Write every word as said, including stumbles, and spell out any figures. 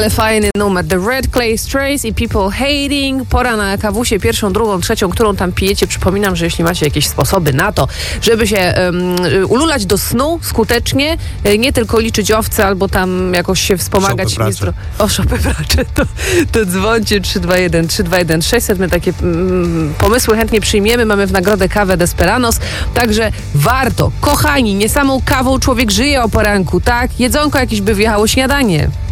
Ale fajny numer. The Red Clay Strays i People Hating. Pora na kawusie pierwszą, drugą, trzecią, którą tam pijecie. Przypominam, że jeśli macie jakieś sposoby na to, żeby się um, ululać do snu skutecznie, nie tylko liczyć owce albo tam jakoś się wspomagać. Szopy O, szopy bracze, to, to dzwońcie trzy dwa jeden trzy dwa jeden sześćset. My takie mm, pomysły chętnie przyjmiemy. Mamy w nagrodę kawę Desperanos. Także warto. Kochani, nie samą kawą człowiek żyje o poranku, tak? Jedzonko jakieś by wjechało, śniadanie.